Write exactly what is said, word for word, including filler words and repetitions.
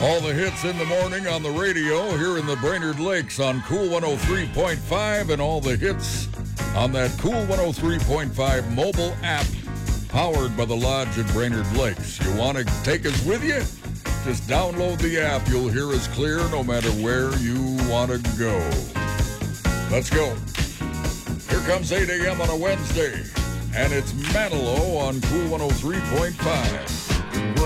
All the hits in the morning on the radio here in the Brainerd Lakes on Cool one oh three point five, and all the hits on that Cool one oh three point five mobile app powered by the Lodge at Brainerd Lakes. You want to take us with you? Just download the app. You'll hear us clear no matter where you want to go. Let's go. Here comes eight a.m. on a Wednesday, and it's Manilow on Cool one oh three point five.